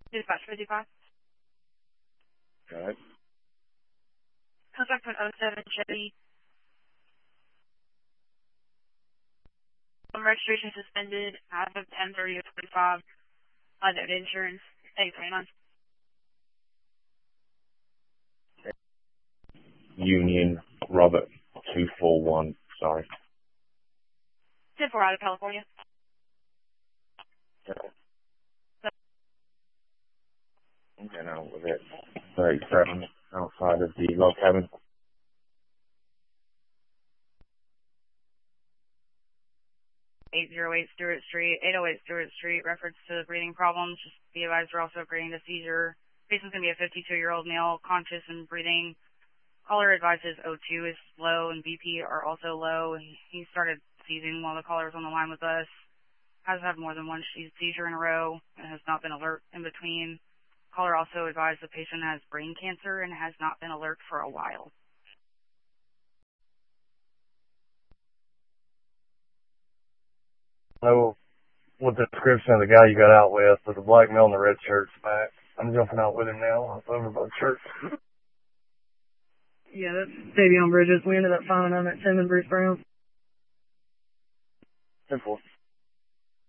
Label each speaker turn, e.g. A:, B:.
A: Dispatch 55.
B: Go ahead.
A: Contact with 07 Chevy. Registration suspended as of 10/30/25. Unknown insurance. 829.
B: Union Robert 241. Sorry.
A: 10-4 out of California.
B: And out with it. 37 outside of the log cabin.
A: 808 Stewart Street, 808 Stewart Street, reference to breathing problems. Just be advised we're also agreeing to seizure. Patient's going to be a 52-year-old male, conscious and breathing. Caller advises O2 is low and BP are also low. And he started seizing while the caller was on the line with us. Has had more than one seizure in a row and has not been alert in between. Caller also advised the patient has brain cancer and has not been alert for a while.
C: Know what the description of the guy you got out with the black male in the red shirt's back. I'm jumping out with him now. I'm over by the church.
D: Yeah, that's Davion Bridges. We ended up finding him at Tim and Bruce Brown.
C: 10-4.